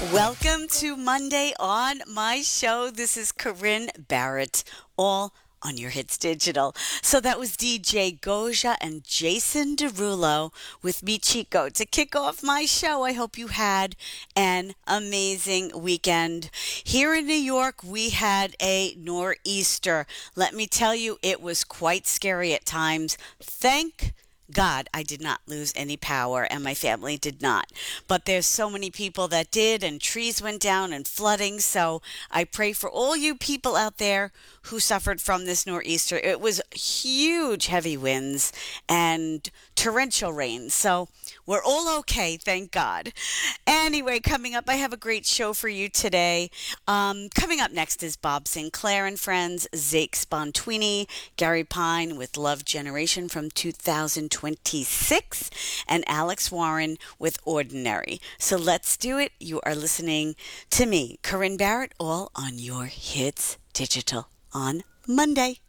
Welcome to Monday on my show. This is Corinne Barrett, all on your hits digital. So that was DJ Goja and Jason Derulo with me, Chico, to kick off my show. I hope you had an amazing weekend. Here in New York, we had a nor'easter. Let me tell you, it was quite scary at times. Thank God, I did not lose any power, and my family did not. But there's so many people that did, and trees went down and flooding. So I pray for all you people out there who suffered from this nor'easter. It was huge, heavy winds and torrential rain. So we're all okay, thank God. Anyway, coming up, I have a great show for you today. Coming up next is Bob Sinclair and Friends, Zake Spontwini, Gary Pine with Love Generation from 2026, and Alex Warren with Ordinary. So let's do it. You are listening to me, Corinne Barrett, all on your hits digital on Monday.